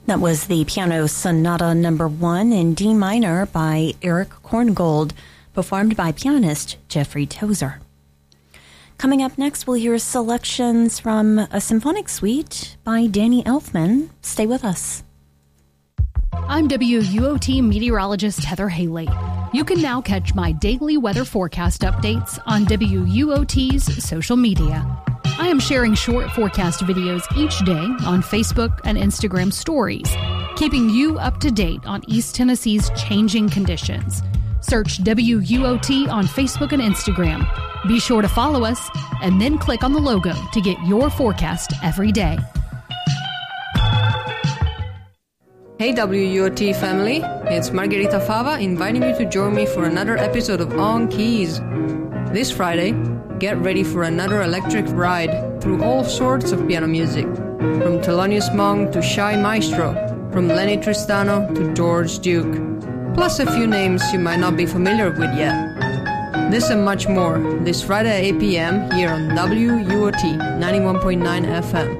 That was the Piano Sonata No. 1 in D minor by Eric Korngold, performed by pianist Jeffrey Tozer. Coming up next, we'll hear selections from a symphonic suite by Danny Elfman. Stay with us. I'm WUOT meteorologist Heather Haley. You can now catch my daily weather forecast updates on WUOT's social media. I am sharing short forecast videos each day on Facebook and Instagram stories, keeping you up to date on East Tennessee's changing conditions. Search WUOT on Facebook and Instagram. Be sure to follow us and then click on the logo to get your forecast every day. Hey WUOT family, it's Margarita Fava inviting you to join me for another episode of On Keys. This Friday, get ready for another electric ride through all sorts of piano music, from Thelonious Monk to Shy Maestro, from Lenny Tristano to George Duke, plus a few names you might not be familiar with yet. This and much more this Friday at 8 p.m. here on WUOT 91.9 FM.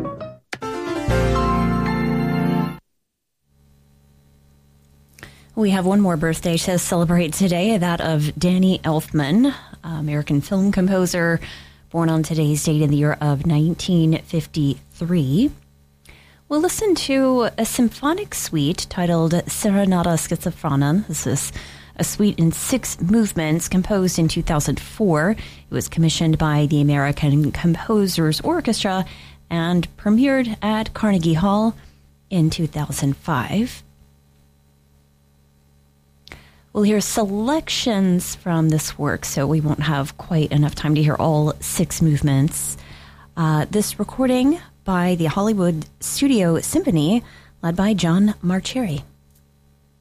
We have one more birthday to celebrate today, that of Danny Elfman, American film composer, born on today's date in the year of 1953. We'll listen to a symphonic suite titled Serenata Schizophrena. This is a suite in 6 movements composed in 2004. It was commissioned by the American Composers Orchestra and premiered at Carnegie Hall in 2005. We'll hear selections from this work, so we won't have quite enough time to hear all 6 movements. This recording by the Hollywood Studio Symphony, led by John Marcheri.